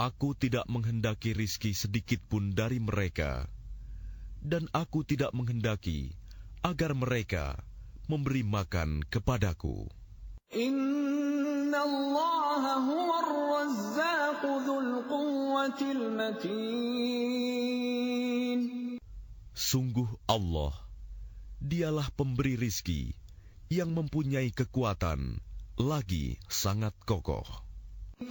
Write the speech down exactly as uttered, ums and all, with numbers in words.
Aku tidak menghendaki rizki sedikit pun dari mereka, dan aku tidak menghendaki agar mereka memberi makan kepadaku. Inna Allah huwa ar-razzaq dzul quwwatil matin. Sungguh Allah, Dialah pemberi rizki yang mempunyai kekuatan lagi sangat kokoh.